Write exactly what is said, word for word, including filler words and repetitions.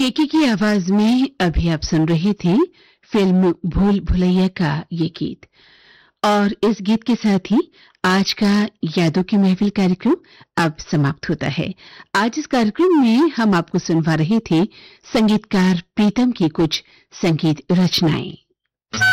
केके की आवाज में अभी आप सुन रहे थे फिल्म भूल भुलैया का ये गीत। और इस गीत के साथ ही आज का यादों की महफिल कार्यक्रम अब समाप्त होता है। आज इस कार्यक्रम में हम आपको सुनवा रहे थे संगीतकार प्रीतम की कुछ संगीत रचनाएं।